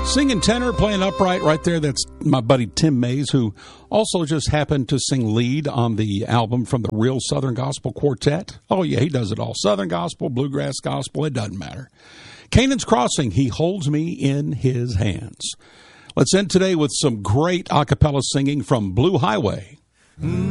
Singing tenor, playing upright right there. That's my buddy Tim Mays, who also just happened to sing lead on the album from the Real Southern Gospel Quartet. Oh, yeah, he does it all. Southern gospel, bluegrass gospel, it doesn't matter. Canaan's Crossing, He Holds Me in His Hands. Let's end today with some great a cappella singing from Blue Highway.